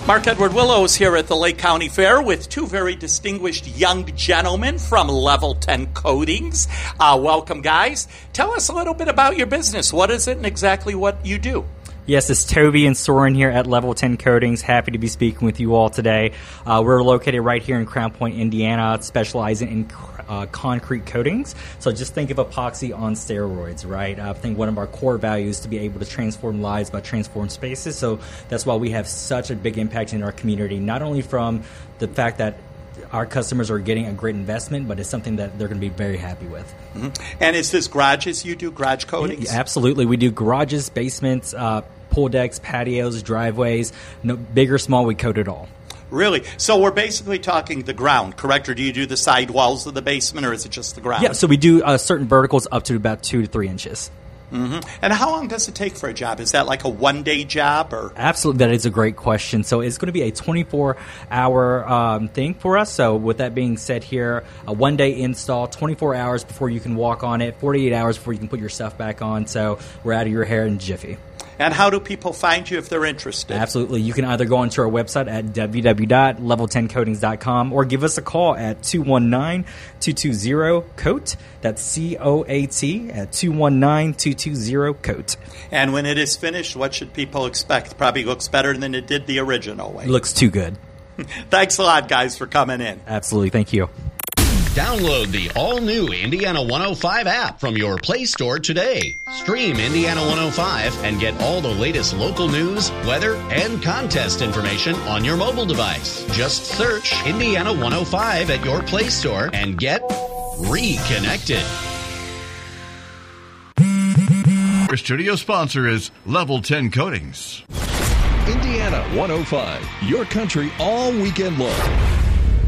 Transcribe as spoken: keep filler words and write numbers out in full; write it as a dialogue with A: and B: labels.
A: Mark Edward Willows here at the Lake County Fair with two very distinguished young gentlemen from Level ten Coatings. Uh, welcome, guys. Tell us a little bit about your business. What is it and exactly what you do?
B: Yes, it's Toby and Soren here at Level ten Coatings. Happy to be speaking with you all today. Uh, we're located right here in Crown Point, Indiana, specializing in uh, concrete coatings. So just think of epoxy on steroids, right? I think one of our core values is to be able to transform lives by transform spaces. So that's why we have such a big impact in our community, not only from the fact that our customers are getting a great investment, but it's something that they're going to be very happy with.
A: Mm-hmm. And is this garages you do, garage coatings?
B: Yeah, absolutely. We do garages, basements, uh, pool decks, patios, driveways. No, big or small, we coat it all.
A: Really? So we're basically talking the ground, correct? Or do you do the side walls of the basement, or is it just the ground?
B: Yeah, so we do uh, certain verticals up to about two to three inches.
A: Mm-hmm. And how long does it take for a job? Is that like a one-day job? Or
B: Absolutely, that is a great question. So it's going to be a twenty-four hour um, thing for us. So with that being said here, a one-day install, twenty-four hours before you can walk on it, forty-eight hours before you can put your stuff back on. So we're out of your hair in a jiffy.
A: And how do people find you if they're interested?
B: Absolutely. You can either go onto our website at w w w dot level ten coatings dot com or give us a call at two one nine, two two zero, C O A T. That's C O A T at two one nine, two two zero, C O A T.
A: And when it is finished, what should people expect? It probably looks better than it did the original way.
B: It looks too good.
A: Thanks a lot, guys, for coming in.
B: Absolutely. Thank you.
C: Download the all-new Indiana one oh five app from your Play Store today. Stream Indiana one oh five and get all the latest local news, weather, and contest information on your mobile device. Just search Indiana one oh five at your Play Store and get reconnected.
D: Our studio sponsor is Level ten Coatings.
E: Indiana one oh five, your country all weekend long.